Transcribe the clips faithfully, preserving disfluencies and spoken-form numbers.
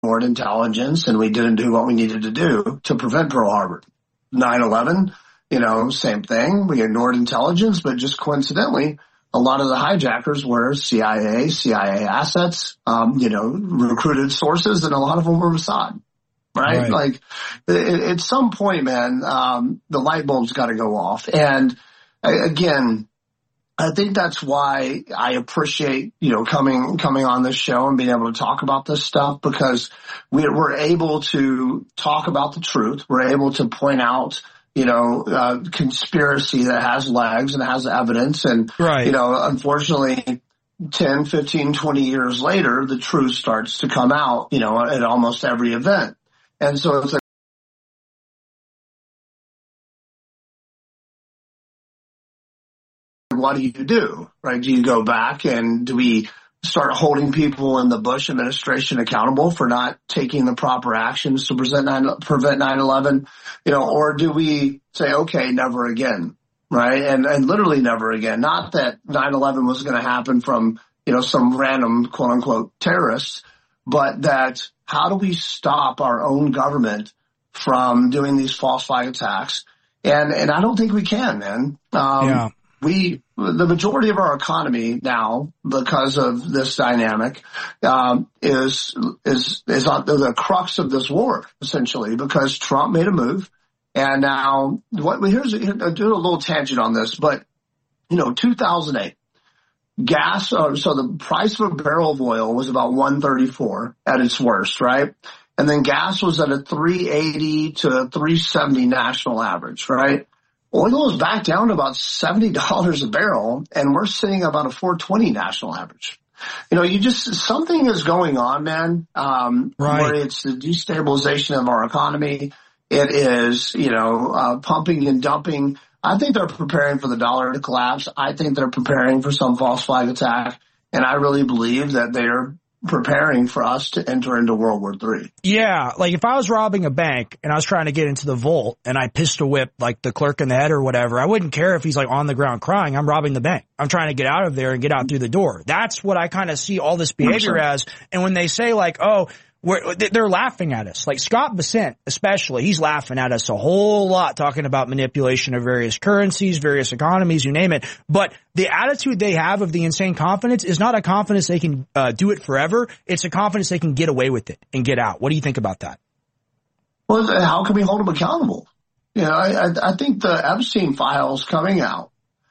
ignored intelligence and we didn't do what we needed to do to prevent Pearl Harbor. nine eleven, you know, same thing. We ignored intelligence, but just coincidentally, a lot of the hijackers were C I A, C I A assets, um, you know, recruited sources, and a lot of them were Mossad. Right? right. Like it, at some point, man, um, the light bulb's got to go off. And again, I think that's why I appreciate, you know, coming, coming on this show and being able to talk about this stuff, because we, we're able to talk about the truth. We're able to point out, you know, uh, conspiracy that has legs and has evidence. And, right. you know, unfortunately, ten, fifteen, twenty years later, the truth starts to come out, you know, at almost every event. And so it's like, what do you do, right? Do you go back and do we start holding people in the Bush administration accountable for not taking the proper actions to present nine, prevent nine eleven, you know, or do we say, okay, never again, right? And, and literally never again. Not that nine eleven was going to happen from, you know, some random quote unquote terrorists, but that how do we stop our own government from doing these false flag attacks? And, and I don't think we can, man. Um, yeah. We, the majority of our economy now, because of this dynamic, um, is, is, is on the crux of this war, essentially, because Trump made a move. And now what, here's, I'll do a little tangent on this, but, you know, two thousand eight, gas, uh, so the price of a barrel of oil was about one thirty-four at its worst, right? And then gas was at a three eighty to three seventy national average, right? Oil is back down to about seventy dollars a barrel, and we're sitting about a four twenty national average. You know, you just, something is going on, man, um, right. where it's the destabilization of our economy. It is, you know, uh, pumping and dumping. I think they're preparing for the dollar to collapse. I think they're preparing for some false flag attack. And I really believe that they're preparing for us to enter into World War Three. Yeah, like if I was robbing a bank and I was trying to get into the vault and I pistol whipped like the clerk in the head or whatever, I wouldn't care if he's like on the ground crying. I'm robbing the bank. I'm trying to get out of there and get out through the door. That's what I kind of see all this behavior as. And when they say like, oh, we're, they're laughing at us. Like Scott Bessent, especially, he's laughing at us a whole lot, talking about manipulation of various currencies, various economies, you name it. But the attitude they have of the insane confidence is not a confidence they can uh, do it forever. It's a confidence they can get away with it and get out. What do you think about that? Well, how can we hold them accountable? You know, I, I think the Epstein files coming out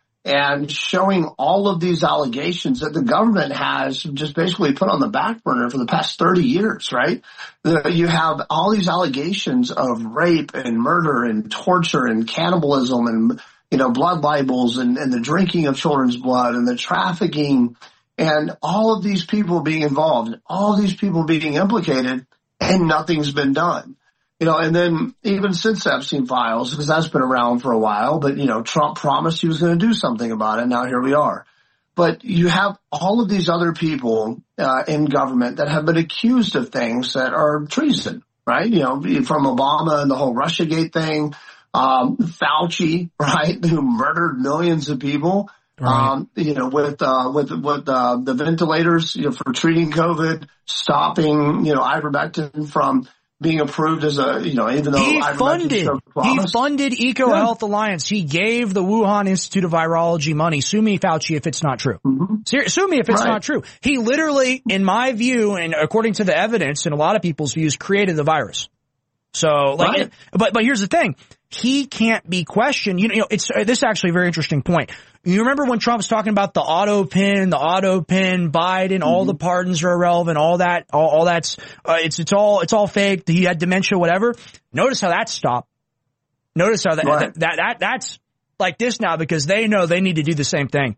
and showing all of these allegations that the government has just basically put on the back burner for the past thirty years, right? The, you have all these allegations of rape and murder and torture and cannibalism and, you know, blood libels and, and the drinking of children's blood and the trafficking and all of these people being involved, all these people being implicated, and nothing's been done. You know, and then even since Epstein files, because that's been around for a while, but, you know, Trump promised he was going to do something about it. Now here we are. But you have all of these other people uh, in government that have been accused of things that are treason, right? You know, from Obama and the whole Russiagate thing, um, Fauci, right, who murdered millions of people, right. um, you know, with, uh, with, with, uh, the ventilators, you know, for treating COVID, stopping, you know, ivermectin from being approved as a, you know, even though he funded, he funded EcoHealth yeah. Alliance. He gave the Wuhan Institute of Virology money. Sue me, Fauci, if it's not true. Mm-hmm. Ser- sue me if it's right. not true. He literally, in my view, and according to the evidence and a lot of people's views, created the virus. So, like, right. it, but, but here's the thing. He can't be questioned. You know, you know it's, uh, this is actually a very interesting point. You remember when Trump was talking about the auto pin, the auto pin, Biden, mm-hmm. all the pardons are irrelevant, all that, all, all that's, uh, it's, it's all, it's all fake. He had dementia, whatever. Notice how that stopped. Notice how that, right. that, that, that, that's like this now because they know they need to do the same thing.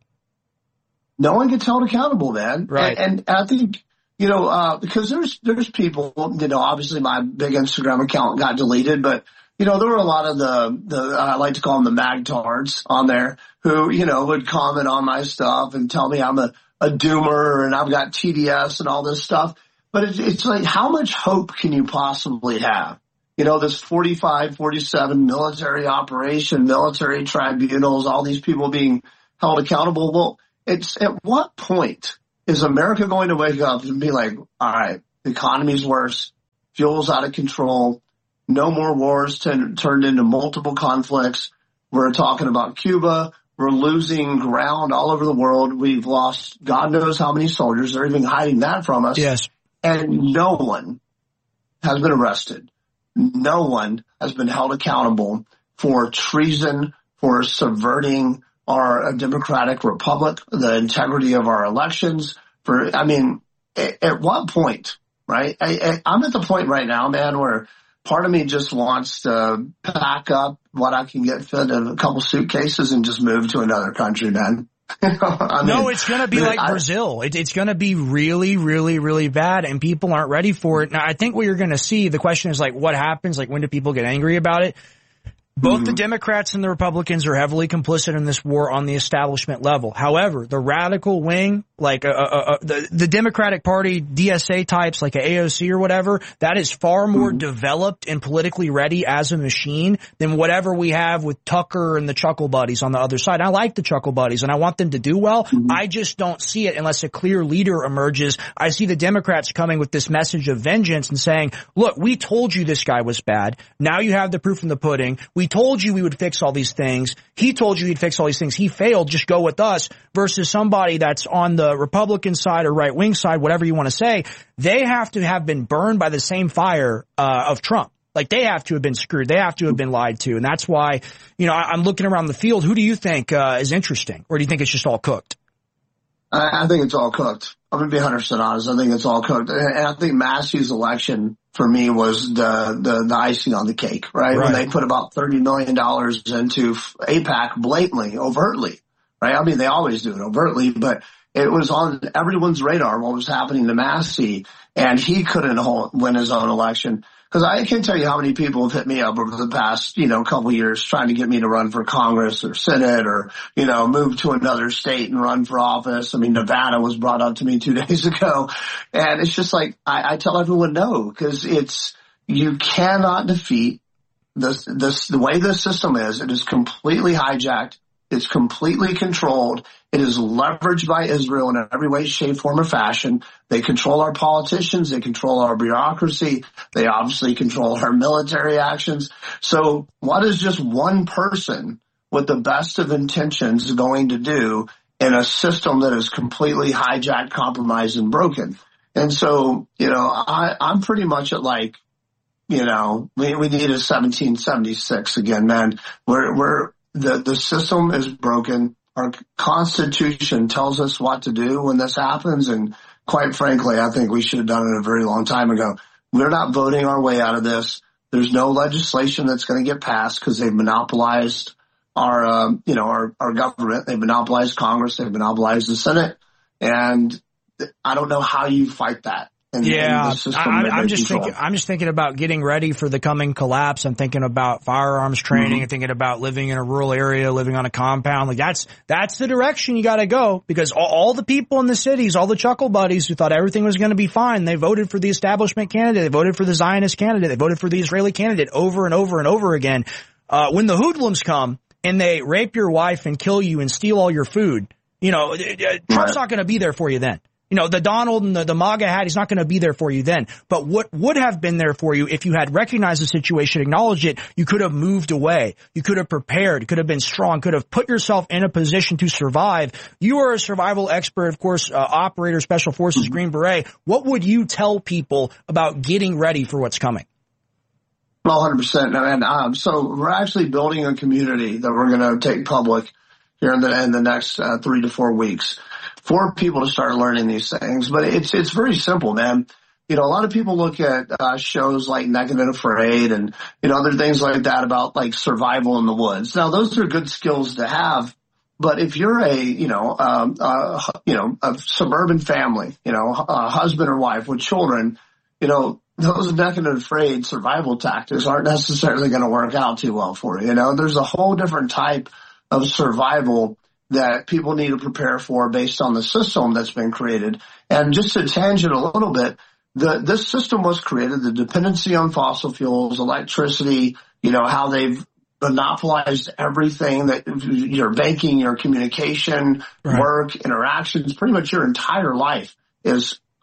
No one gets held accountable, man. Right. And, and I think, you know, uh, because there's, there's people, you know, obviously my big Instagram account got deleted, but you know, there were a lot of the, the, I like to call them the magtards on there who, you know, would comment on my stuff and tell me I'm a, a doomer and I've got T D S and all this stuff. But it's, it's like, how much hope can you possibly have? You know, this forty-five, forty-seven military operation, military tribunals, all these people being held accountable. Well, it's at what point is America going to wake up and be like, all right, the economy's worse. fuel's out of control. No more wars t- turned into multiple conflicts. We're talking about Cuba. We're losing ground all over the world. We've lost God knows how many soldiers. They're even hiding that from us. Yes. And no one has been arrested. No one has been held accountable for treason, for subverting our democratic republic, the integrity of our elections. For, I mean, at, at what point, right? I, I, I'm at the point right now, man, where part of me just wants to pack up what I can get fit in a couple suitcases and just move to another country, man. I mean, no, it's going to be like I, Brazil. It, it's going to be really, really, really bad, and people aren't ready for it. Now, I think what you're going to see, the question is like, what happens? Like, when do people get angry about it? Both mm-hmm. the Democrats and the Republicans are heavily complicit in this war on the establishment level. However, the radical wing, like uh, uh, uh, the, the Democratic Party, D S A types like a AOC or whatever, that is far more mm-hmm. developed and politically ready as a machine than whatever we have with Tucker and the Chuckle Buddies on the other side. I like the Chuckle Buddies and I want them to do well. Mm-hmm. I just don't see it unless a clear leader emerges. I see the Democrats coming with this message of vengeance and saying, look, we told you this guy was bad. Now you have the proof in the pudding. We told you we would fix all these things. He told you he'd fix all these things. He failed. Just go with us. Versus somebody that's on the Republican side or right wing side, whatever you want to say, they have to have been burned by the same fire uh, of Trump. Like they have to have been screwed. They have to have been lied to. And that's why, you know, I, I'm looking around the field. Who do you think uh, is interesting? Or do you think it's just all cooked? I, I think it's all cooked. I'm going to be one hundred percent honest. I think it's all cooked. And I think Massey's election for me was the, the, the icing on the cake, right? right? When they put about thirty million dollars into AIPAC blatantly, overtly, right? I mean, they always do it overtly, but it was on everyone's radar what was happening to Massey, and he couldn't hold, win his own election. Because I can't tell you how many people have hit me up over the past, you know, couple of years trying to get me to run for Congress or Senate or, you know, move to another state and run for office. I mean, Nevada was brought up to me two days ago. And it's just like, I, I tell everyone no, because it's, you cannot defeat this, this, the way this system is. It is completely hijacked. It's completely controlled. It is leveraged by Israel in every way, shape, form, or fashion. They control our politicians. They control our bureaucracy. They obviously control our military actions. So what is just one person with the best of intentions going to do in a system that is completely hijacked, compromised, and broken? And so, you know, I, I'm pretty much at like, you know, we, we need a seventeen seventy-six again, man. We're, we're, The, the system is broken. Our Constitution tells us what to do when this happens. And quite frankly, I think we should have done it a very long time ago. We're not voting our way out of this. There's no legislation that's going to get passed because they've monopolized our, um, you know, our, our government. They've monopolized Congress. They've monopolized the Senate. And I don't know how you fight that. And, yeah, and I'm, I'm just control. thinking. I'm just thinking about getting ready for the coming collapse. I'm thinking about firearms training. Mm-hmm. I'm thinking about living in a rural area, living on a compound. Like that's that's the direction you got to go, because all, all the people in the cities, all the Chuckle Buddies who thought everything was going to be fine, they voted for the establishment candidate. They voted for the Zionist candidate. They voted for the Israeli candidate over and over and over again. Uh, when the hoodlums come and they rape your wife and kill you and steal all your food, you know, Trump's right. not going to be there for you then. You know, the Donald and the, the MAGA hat, he's not going to be there for you then. But what would have been there for you if you had recognized the situation, acknowledged it, you could have moved away. You could have prepared, could have been strong, could have put yourself in a position to survive. You are a survival expert, of course, uh, operator, special forces, Green Beret. What would you tell people about getting ready for what's coming? one hundred percent. And um, so we're actually building a community that we're going to take public here in the, in the next uh, three to four weeks. For people to start learning these things. But it's it's very simple, man. You know, a lot of people look at uh, shows like Naked and Afraid and, you know, other things like that about like survival in the woods. Now, those are good skills to have. But if you're a, you know, um, uh, you know, a suburban family, you know, a husband or wife with children, you know, those Naked and Afraid survival tactics aren't necessarily going to work out too well for you. You know, there's a whole different type of survival that people need to prepare for based on the system that's been created. And just to tangent a little bit, the, this system was created, the dependency on fossil fuels, electricity, you know, how they've monopolized everything, that your banking, your communication, right. work, interactions, pretty much your entire life is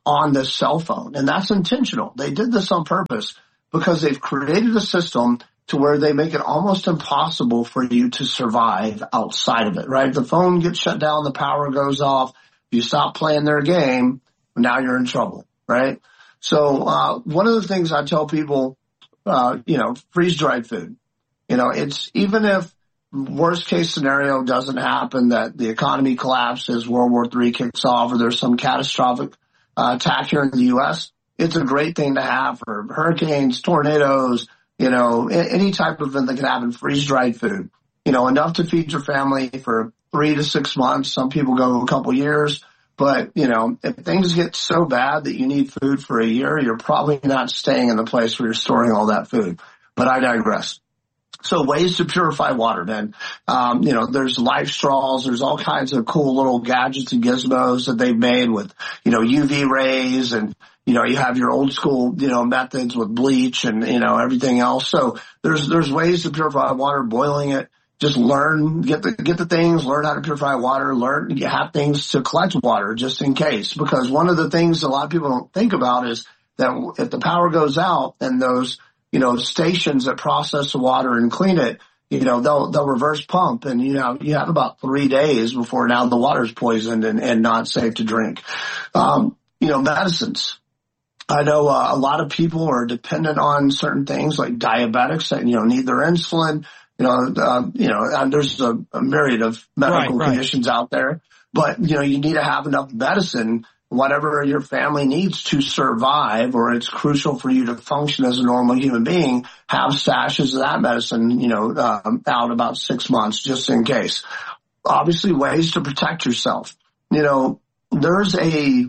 on the cell phone. And that's intentional. They did this on purpose because they've created a system to where they make it almost impossible for you to survive outside of it, right? The phone gets shut down, the power goes off, you stop playing their game, now you're in trouble, right? So, uh, one of the things I tell people, uh, you know, freeze-dried food. You know, it's even if worst case scenario doesn't happen, that the economy collapses, World War Three kicks off, or there's some catastrophic uh, attack here in the U S, it's a great thing to have for hurricanes, tornadoes, you know, any type of event that can happen, freeze-dried food. You know, enough to feed your family for three to six months. Some people go a couple years. But, you know, if things get so bad that you need food for a year, you're probably not staying in the place where you're storing all that food. But I digress. So ways to purify water, man. Um, you know, there's life straws. There's all kinds of cool little gadgets and gizmos that they've made with, you know, U V rays, and, you know, you have your old school, you know, methods with bleach and, you know, everything else. So there's, there's ways to purify water, boiling it. Just learn, get the, get the things, learn how to purify water, learn, you have things to collect water just in case. Because one of the things a lot of people don't think about is that if the power goes out and those, you know, stations that process the water and clean it, you know, they'll, they'll reverse pump, and, you know, you have about three days before now the water's poisoned and, and not safe to drink. Um, you know, medicines. I know uh, a lot of people are dependent on certain things like diabetics that, you know, need their insulin. You know, uh, you know, and there's a, a myriad of medical right, right. conditions out there, but, you know, you need to have enough medicine, whatever your family needs to survive, or it's crucial for you to function as a normal human being. Have stashes of that medicine, you know, um, out about six months just in case. Obviously, ways to protect yourself. You know, there's a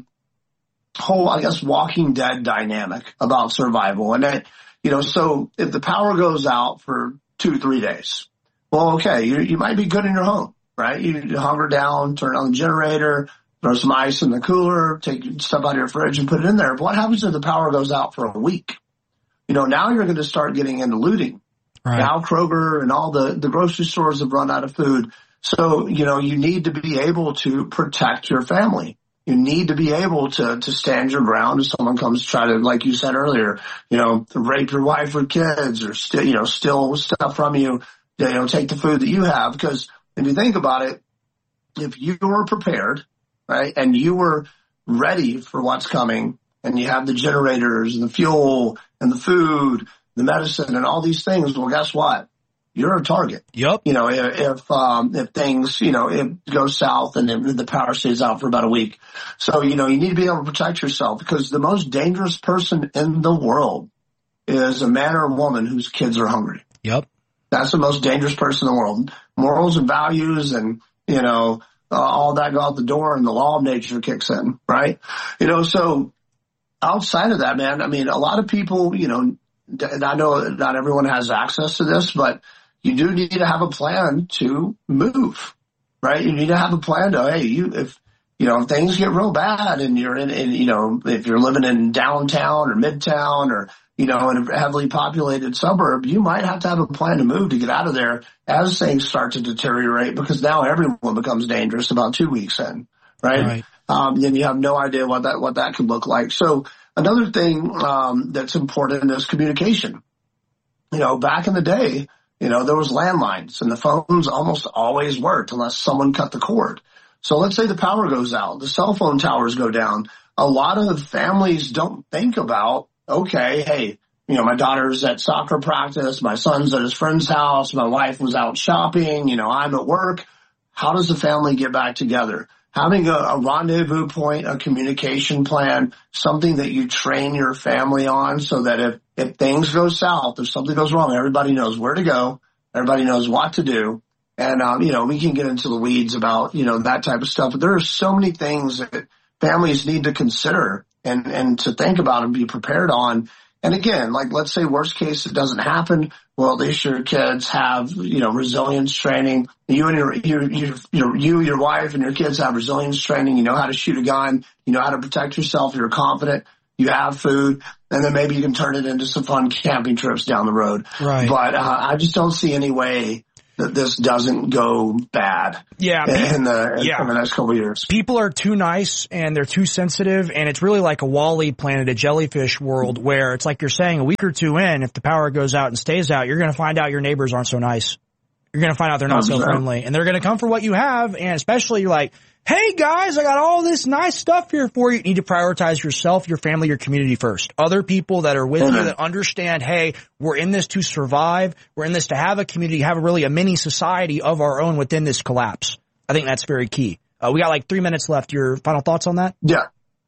whole, I guess, Walking Dead dynamic about survival. And that, you know, so if the power goes out for two, three days. Well, okay, you, you might be good in your home, right? You, you hunker down, turn on the generator, throw some ice in the cooler, take stuff out of your fridge and put it in there. But what happens if the power goes out for a week? You know, now you're going to start getting into looting. Right. Now Kroger and all the, the grocery stores have run out of food. So, you know, you need to be able to protect your family. You need to be able to, to stand your ground if someone comes to try to, like you said earlier, you know, rape your wife or kids, or still, you know, steal stuff from you, you know, take the food that you have. Because if you think about it, if you were prepared, right, and you were ready for what's coming, and you have the generators and the fuel and the food, the medicine and all these things, well, guess what? You're a target. Yep. You know, if, if, um, if things, you know, it goes south and if the power stays out for about a week. So, you know, you need to be able to protect yourself, because the most dangerous person in the world is a man or a woman whose kids are hungry. Yep. That's the most dangerous person in the world. Morals and values and, you know, uh, all that go out the door, and the law of nature kicks in, right? You know, so outside of that, man, I mean, a lot of people, you know, and I know not everyone has access to this, but you do need to have a plan to move, right? You need to have a plan to, hey, you, if, you know, if things get real bad and you're in, in, you know, if you're living in downtown or midtown or, you know, in a heavily populated suburb, you might have to have a plan to move to get out of there as things start to deteriorate, because now everyone becomes dangerous about two weeks in, right? Right. Um, and you have no idea what that, what that could look like. So another thing, um, that's important is communication. You know, back in the day, you know, there was landlines and the phones almost always worked unless someone cut the cord. So let's say the power goes out, the cell phone towers go down. A lot of families don't think about, okay, hey, you know, my daughter's at soccer practice, my son's at his friend's house, my wife was out shopping, you know, I'm at work. How does the family get back together? Having a, a rendezvous point, a communication plan, something that you train your family on, so that if, if things go south, if something goes wrong, everybody knows where to go, everybody knows what to do. And, um, you know, we can get into the weeds about, you know, that type of stuff. But there are so many things that families need to consider and, and to think about and be prepared on. And again, like, let's say worst case, it doesn't happen. Well, at least your kids have, you know, resilience training. You and your, your, your, your, you, your wife and your kids have resilience training. You know how to shoot a gun. You know how to protect yourself. You're confident. You have food. And then maybe you can turn it into some fun camping trips down the road. Right. But, uh, I just don't see any way that this doesn't go bad. Yeah. In the, in, yeah. in the next couple of years. People are too nice and they're too sensitive, and it's really like a Wall-E planet, a jellyfish world, where it's like you're saying a week or two in, if the power goes out and stays out, you're going to find out your neighbors aren't so nice. You're going to find out they're not so friendly, and they're going to come for what you have. And especially you're like, hey guys, I got all this nice stuff here for you. You need to prioritize yourself, your family, your community first. Other people that are with mm-hmm. you that understand, hey, we're in this to survive. We're in this to have a community, have a really a mini society of our own within this collapse. I think that's very key. Uh, we got like three minutes left. Your final thoughts on that? Yeah.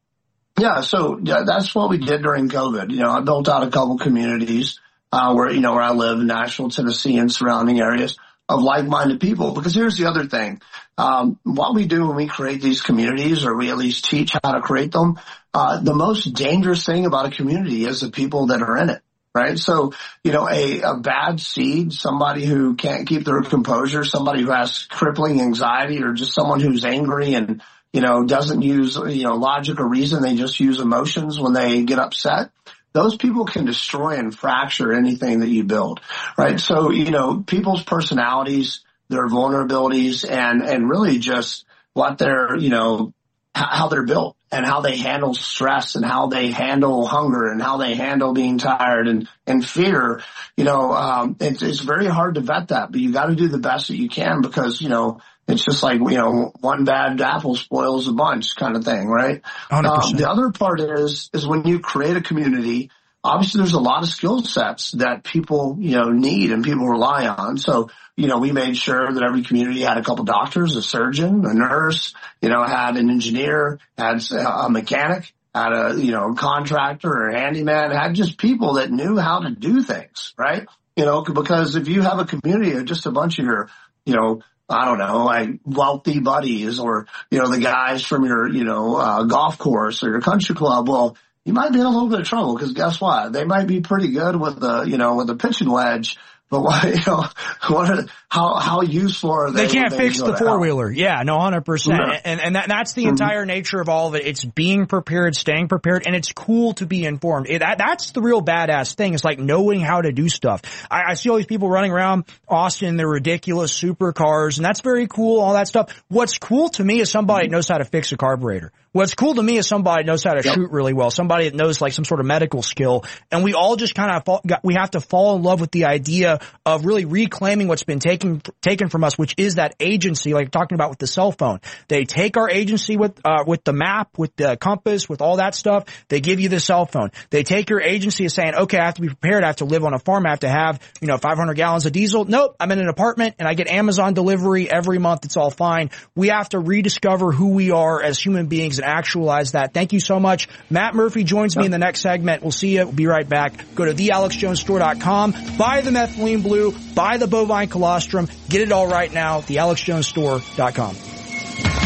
Yeah. So yeah, that's what we did during COVID. You know, I built out a couple communities, uh, where, you know, where I live in Nashville, Tennessee and surrounding areas of like-minded people. Because here's the other thing. Um, what we do when we create these communities, or we at least teach how to create them, uh, the most dangerous thing about a community is the people that are in it. Right. So, you know, a, a bad seed, somebody who can't keep their composure, somebody who has crippling anxiety, or just someone who's angry and, you know, doesn't use, you know, logic or reason. They just use emotions when they get upset. Those people can destroy and fracture anything that you build. Right. So, you know, people's personalities, their vulnerabilities, and, and really just what they're, you know, how they're built and how they handle stress and how they handle hunger and how they handle being tired and, and fear. You know, um, it's, it's very hard to vet that, but you got to do the best that you can, because, you know, it's just like, you know, one bad apple spoils a bunch kind of thing, right? Um, the other part is, is when you create a community, obviously there's a lot of skill sets that people, you know, need and people rely on. So, you know, we made sure that every community had a couple doctors, a surgeon, a nurse, you know, had an engineer, had a mechanic, had a, you know, contractor or handyman, had just people that knew how to do things, right? You know, because if you have a community of just a bunch of your, you know, I don't know, like wealthy buddies, or, you know, the guys from your, you know, uh, golf course or your country club, well, you might be in a little bit of trouble, because guess what? They might be pretty good with the, you know, with the pitching wedge, but what, you know, what are, how, how useful are they? They can't fix the four wheeler. Yeah, no, one hundred percent. Yeah. And, and that, that's the mm-hmm. entire nature of all of it. It's being prepared, staying prepared, and it's cool to be informed. It, that, that's the real badass thing. It's like knowing how to do stuff. I, I see all these people running around Austin in their ridiculous supercars, and that's very cool, all that stuff. What's cool to me is somebody that knows how to fix a carburetor. What's cool to me is somebody that knows how to yep. shoot really well, somebody that knows like some sort of medical skill. And we all just kind of fall, we have to fall in love with the idea of really reclaiming what's been taken taken from us, which is that agency, like talking about with the cell phone. They take our agency with uh with the map, with the compass, with all that stuff. They give you the cell phone. They take your agency as saying, okay, I have to be prepared. I have to live on a farm. I have to have, you know, five hundred gallons of diesel. Nope, I'm in an apartment and I get Amazon delivery every month. It's all fine. We have to rediscover who we are as human beings and actualize that. Thank you so much. Matt Murphy joins me in the next segment. We'll see you. We'll be right back. Go to the alex jones store dot com. Buy the methylene blue. Buy the bovine colostrum. Get it all right now. the alex jones store dot com.